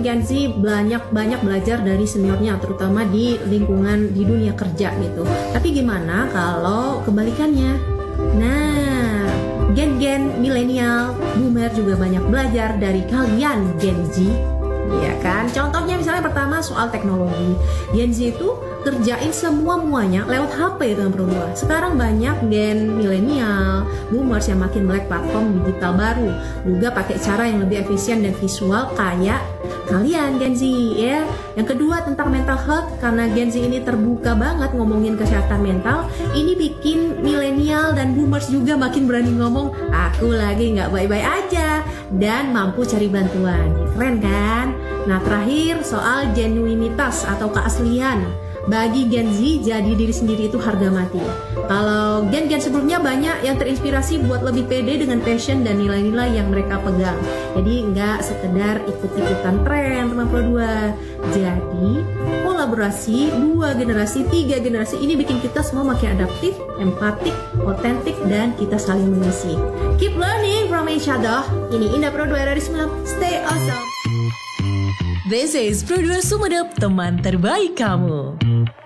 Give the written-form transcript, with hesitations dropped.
mungkin Gen Z banyak belajar dari seniornya, terutama di lingkungan di dunia kerja gitu. Tapi gimana kalau kebalikannya? Nah, gen milenial, boomer juga banyak belajar dari kalian Gen Z. Iya kan? Contohnya misalnya pertama soal teknologi. Gen Z itu kerjain semuanya lewat HP itu yang perlu. Sekarang banyak gen milenial, boomers yang makin melek platform digital baru, juga pakai cara yang lebih efisien dan visual kayak kalian Gen Z ya. Yang kedua tentang mental health, karena Gen Z ini terbuka banget ngomongin kesehatan mental, ini bikin milenial dan boomers juga makin berani ngomong aku lagi nggak baik-baik aja dan mampu cari bantuan. Keren kan? Nah terakhir soal genuinitas atau keaslian. Bagi Gen Z, jadi diri sendiri itu harga mati. Kalau gen-gen sebelumnya banyak yang terinspirasi buat lebih pede dengan passion dan nilai-nilai yang mereka pegang. Jadi nggak sekedar ikut-ikutan tren teman Pro 2. Jadi kolaborasi 2 generasi, 3 generasi ini bikin kita semua makin adaptif, empatik, otentik, dan kita saling mengisi. Keep learning from each other. Ini Indah Pro 2 dari Semangat. Stay awesome. This is Pro 2 Sumedep, teman terbaik kamu.